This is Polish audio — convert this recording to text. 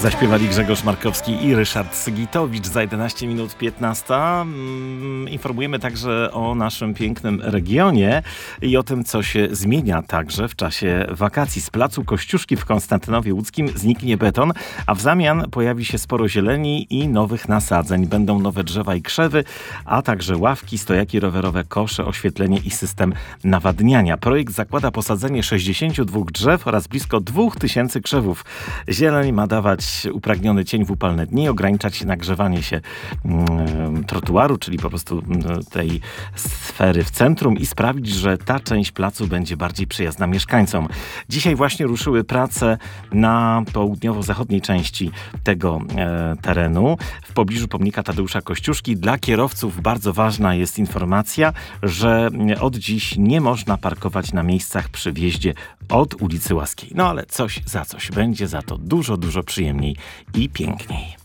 Zaśpiewali Grzegorz Markowski i Ryszard Sygitowicz. Za 11 minut 15. Informujemy także o naszym pięknym regionie i o tym, co się zmienia także w czasie wakacji. Z placu Kościuszki w Konstantynowie Łódzkim zniknie beton, a w zamian pojawi się sporo zieleni i nowych nasadzeń. Będą nowe drzewa i krzewy, a także ławki, stojaki rowerowe, kosze, oświetlenie i system nawadniania. Projekt zakłada posadzenie 62 drzew oraz blisko 2000 krzewów. Zieleń ma dawać upragniony cień w upalne dni, ograniczać nagrzewanie się trotuaru, czyli po prostu tej sfery w centrum i sprawić, że ta część placu będzie bardziej przyjazna mieszkańcom. Dzisiaj właśnie ruszyły prace na południowo-zachodniej części tego terenu, w pobliżu pomnika Tadeusza Kościuszki. Dla kierowców bardzo ważna jest informacja, że od dziś nie można parkować na miejscach przy wjeździe od ulicy Łaskiej. No ale coś za coś. Będzie za to dużo, dużo przyjemniej i piękniej.